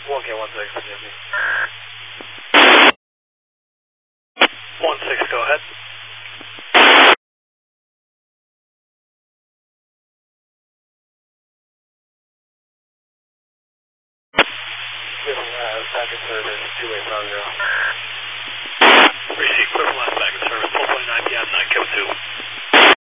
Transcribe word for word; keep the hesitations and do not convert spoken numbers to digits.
one K one six, forgive me. one six, go ahead. Cleveland Last, packet service, two eight five zero. Receive Cleveland Last, packet service, one twenty-nine P M, nine K two.